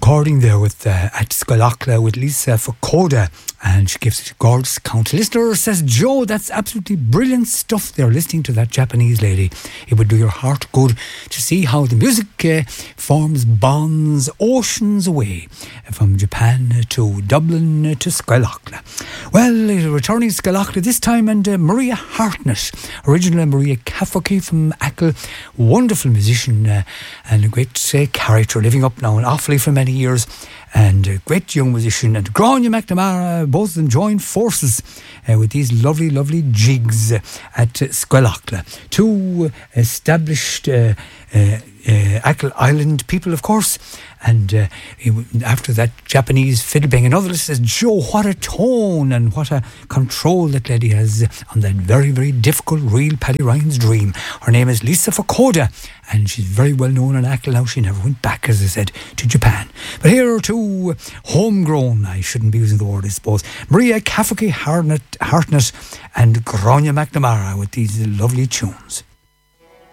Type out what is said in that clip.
recording there with at Scoilachla with Lisa Fucoda, and she gives it a gorgeous count. Listener says, Joe, that's absolutely brilliant stuff there, listening to that Japanese lady. It would do your heart good to see how the music forms bonds oceans away from Japan to Dublin to Scoilachla. Well, returning to Scoilachla this time, and Maria Hartnett, original Maria Cafferty from Achill, wonderful musician and a great character, living up now in Offaly for many years, and a great young musician, and Grania McNamara, both of them joined forces with these lovely, lovely jigs at Scoilachla. Two established Achill Island people, of course, and after that, Japanese fiddle bang. Another list says, Joe, what a tone and what a control that lady has on that very, very difficult real Paddy Ryan's dream. Her name is Lisa Fucoda, and she's very well known in Achill now. She never went back, as I said, to Japan. But here are two homegrown, I shouldn't be using the word, I suppose, Maria Cafferty Hartnett and Grania McNamara with these lovely tunes.